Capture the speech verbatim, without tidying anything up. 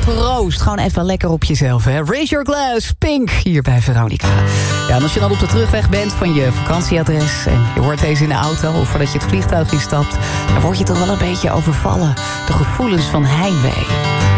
proost. Gewoon even lekker op jezelf, hè. Raise your glass, Pink, hier bij Veronica. Ja, en als je dan op de terugweg bent van je vakantieadres... en je hoort deze in de auto of voordat je het vliegtuig instapt... dan word je toch wel een beetje overvallen. De gevoelens van heimwee.